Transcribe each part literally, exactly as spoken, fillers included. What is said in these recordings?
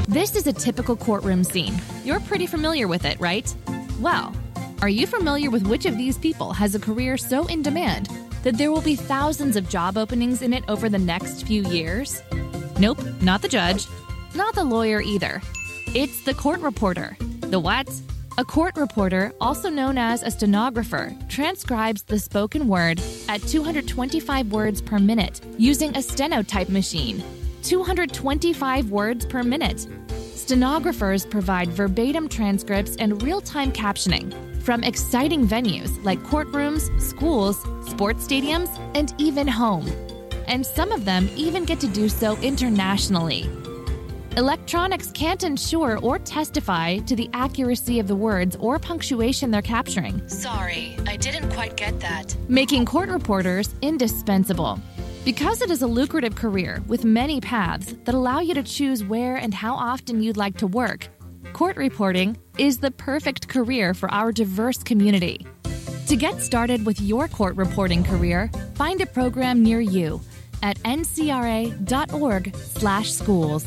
This is a typical courtroom scene. You're pretty familiar with it, right? Well, are you familiar with which of these people has a career so in demand that there will be thousands of job openings in it over the next few years? Nope, not the judge, not the lawyer either. It's the court reporter. The what? A court reporter, also known as a stenographer, transcribes the spoken word at two hundred twenty-five words per minute using a stenotype machine. two hundred twenty-five words per minute. Stenographers provide verbatim transcripts and real-time captioning from exciting venues like courtrooms, schools, sports stadiums, and even home. And some of them even get to do so internationally. Electronics can't ensure or testify to the accuracy of the words or punctuation they're capturing. Sorry, I didn't quite get that. Making court reporters indispensable. Because it is a lucrative career with many paths that allow you to choose where and how often you'd like to work, court reporting is the perfect career for our diverse community. To get started with your court reporting career, find a program near you at n c r a dot org slash schools.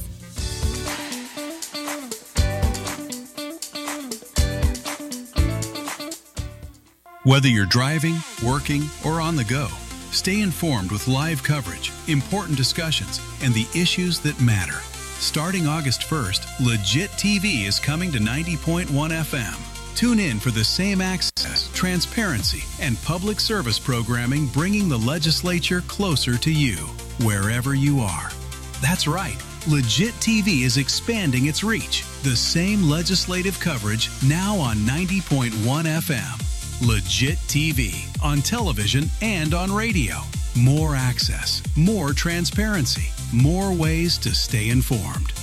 Whether you're driving, working, or on the go, stay informed with live coverage, important discussions, and the issues that matter. Starting August first, Legit T V is coming to ninety point one F M. Tune in for the same access, transparency, and public service programming bringing the legislature closer to you, wherever you are. That's right. Legit T V is expanding its reach. The same legislative coverage now on ninety point one F M. Legit T V, on television and on radio. More access, more transparency, more ways to stay informed.